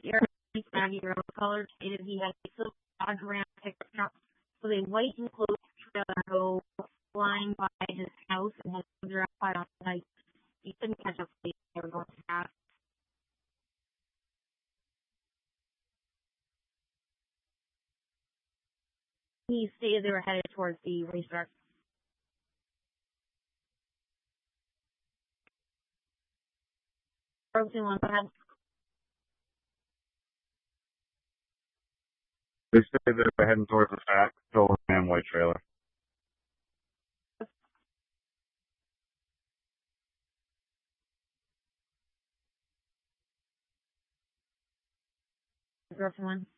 Air Maggie Rose Color stated he had a silver Dodge Ram pickup truck with a white enclosed trailer go flying by his house and had been outside on the night. He couldn't catch up with they were going fast. He stated they were headed towards the racetrack. Frozen one, go ahead. They say they were heading towards the track, silver and white trailer. Frozen one.